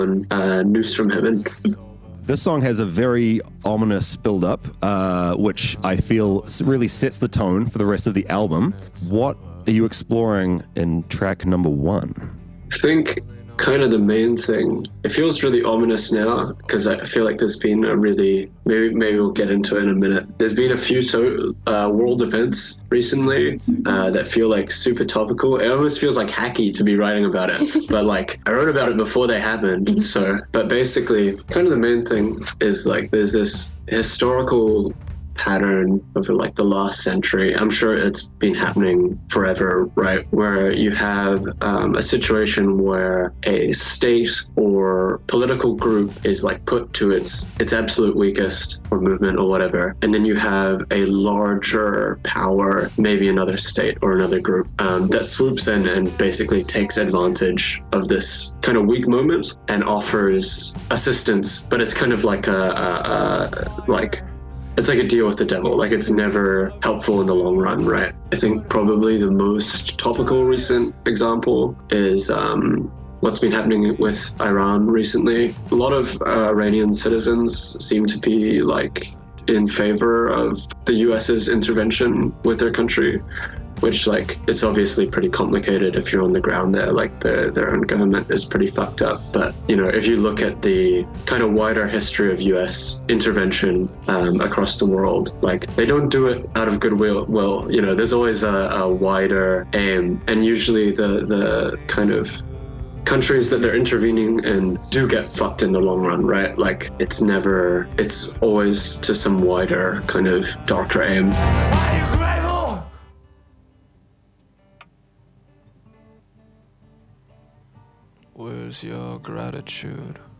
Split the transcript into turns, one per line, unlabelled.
Noose from Heaven.
This song has a very ominous build-up, which I feel really sets the tone for the rest of the album. What are you exploring in track number 1?
I think kind of the main thing, it feels really ominous now because I feel like there's been a really, maybe we'll get into it in a minute. There's been a few world events recently that feel like super topical. It almost feels like hacky to be writing about it, but like I wrote about it before they happened. So, but basically kind of the main thing is like there's this historical pattern over like the last century. I'm sure it's been happening forever, right? Where you have a situation where a state or political group is like put to its absolute weakest, or movement or whatever, and then you have a larger power, maybe another state or another group that swoops in and basically takes advantage of this kind of weak moment and offers assistance, but it's kind of like it's like a deal with the devil. Like it's never helpful in the long run, right? I think probably the most topical recent example is what's been happening with Iran recently. A lot of Iranian citizens seem to be like in favor of the US's intervention with their country, which like it's obviously pretty complicated if you're on the ground there. Like their own government is pretty fucked up. But you know, if you look at the kind of wider history of US intervention across the world, like they don't do it out of goodwill. Well, you know, there's always a wider aim, and usually the kind of countries that they're intervening in do get fucked in the long run, right? Like it's always to some wider kind of darker aim.
Where's your gratitude?